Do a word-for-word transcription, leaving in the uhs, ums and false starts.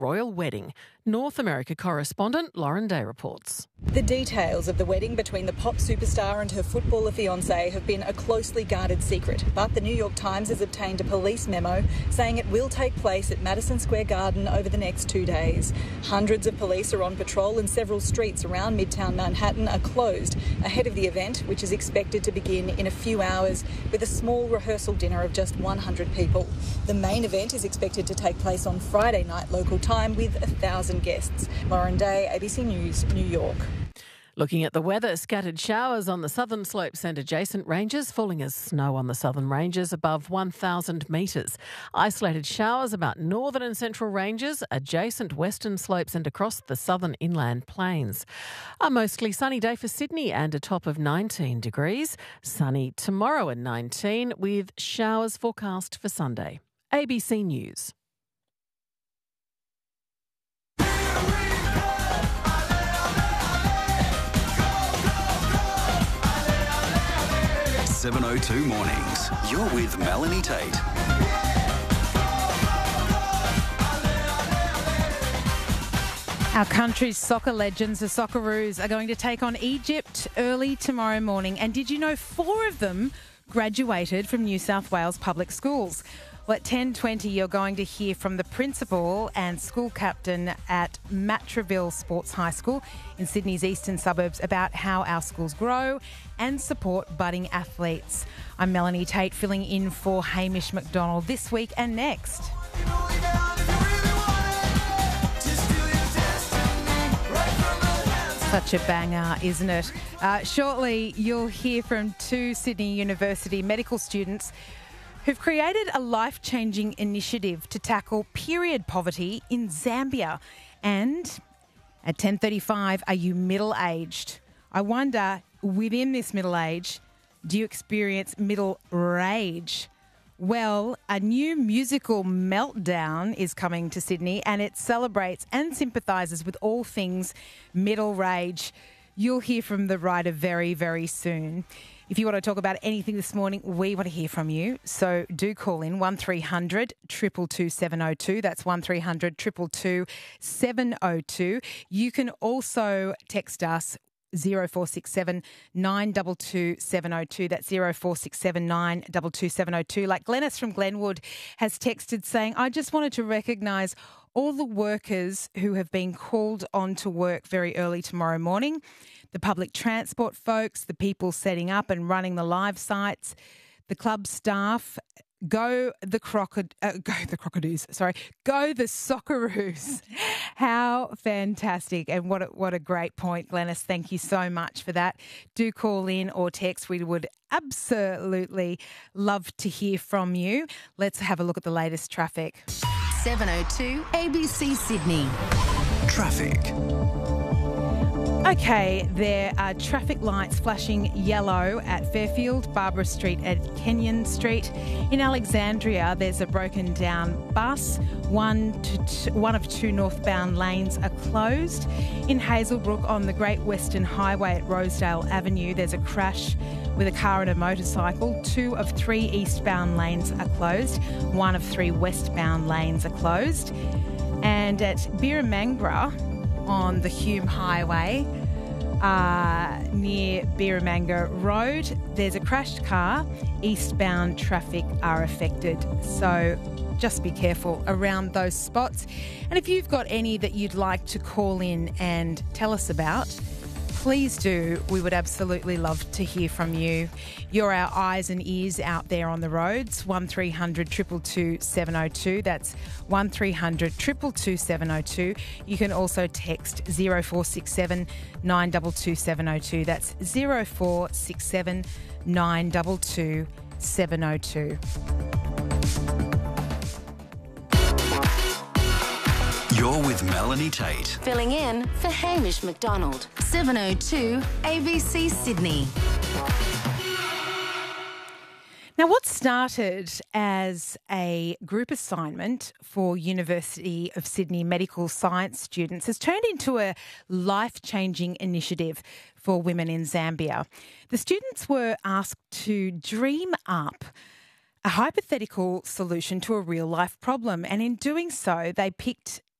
royal wedding. North America correspondent Lauren Day reports. The details of the wedding between the pop superstar and her footballer fiancé have been a closely guarded secret, but the New York Times has obtained a police memo saying it will take place at Madison Square Garden over the next two days. Hundreds of police are on patrol and several streets around Midtown Manhattan are closed ahead of the event, which is expected to begin in a few hours with a small rehearsal dinner of just one hundred people. The main event is expected to take place on Friday night local time with a thousand guests. Lauren Day, A B C News, New York. Looking at the weather, scattered showers on the southern slopes and adjacent ranges, falling as snow on the southern ranges above one thousand metres. Isolated showers about northern and central ranges, adjacent western slopes and across the southern inland plains. A mostly sunny day for Sydney and a top of nineteen degrees. Sunny tomorrow at nineteen with showers forecast for Sunday. A B C News. seven oh two Mornings. You're with Melanie Tate. Our country's soccer legends, the Socceroos, are going to take on Egypt early tomorrow morning. And did you know four of them graduated from New South Wales public schools? Well, at ten twenty, you're going to hear from the principal and school captain at Matraville Sports High School in Sydney's eastern suburbs about how our schools grow and support budding athletes. I'm Melanie Tate, filling in for Hamish McDonald this week and next. Such a banger, isn't it? Uh, shortly, you'll hear from two Sydney University medical students who've created a life-changing initiative to tackle period poverty in Zambia. And at ten thirty-five, are you middle-aged? I wonder, within this middle age, do you experience middle rage? Well, a new musical meltdown is coming to Sydney and it celebrates and sympathises with all things middle rage. You'll hear from the writer very, very soon. If you want to talk about anything this morning, we want to hear from you. So do call in one three hundred, two two two, seven oh two. That's one three hundred, two two two, seven oh two. You can also text us zero four six seven, nine two two, seven oh two. That's zero four six seven, nine two two, seven oh two. Like Glennis from Glenwood has texted saying, I just wanted to recognise all the workers who have been called on to work very early tomorrow morning. The public transport folks, the people setting up and running the live sites, the club staff, go the crocod, uh, go the crocodiles, sorry, go the Socceroos. How fantastic. And what a, what a great point, Glennis. Thank you so much for that. Do call in or text. We would absolutely love to hear from you. Let's have a look at the latest traffic. seven oh two A B C Sydney. Traffic. Okay, there are traffic lights flashing yellow at Fairfield, Barbara Street at Kenyon Street. In Alexandria, there's a broken down bus. One, to t- one of two northbound lanes are closed. In Hazelbrook on the Great Western Highway at Rosedale Avenue, there's a crash with a car and a motorcycle. Two of three eastbound lanes are closed. One of three westbound lanes are closed. And at Birramangra, on the Hume Highway uh, near Birramanga Road, there's a crashed car. Eastbound traffic are affected. So just be careful around those spots. And if you've got any that you'd like to call in and tell us about, please do. We would absolutely love to hear from you. You're our eyes and ears out there on the roads. one three hundred, two two two, seven oh two. That's one three hundred, two two two, seven oh two. You can also text zero four six seven, nine two two, seven oh two. That's zero four six seven, nine two two, seven oh two. You're with Melanie Tate. Filling in for Hamish McDonald. seven oh two A B C Sydney. Now, what started as a group assignment for University of Sydney medical science students has turned into a life-changing initiative for women in Zambia. The students were asked to dream up a hypothetical solution to a real-life problem, and in doing so, they picked